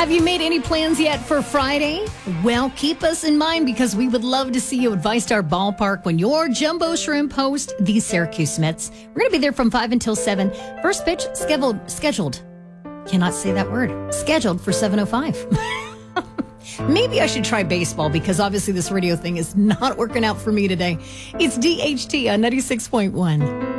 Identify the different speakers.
Speaker 1: Have you made any plans yet for Friday? Well, keep us in mind because we would love to see you at ViStar Ballpark when your Jumbo Shrimp host the Syracuse Mets. We're going to be there from 5 until 7. First pitch scheduled. Cannot say that word. Scheduled for 7:05. Maybe I should try baseball because obviously this radio thing is not working out for me today. It's DHT on 96.1.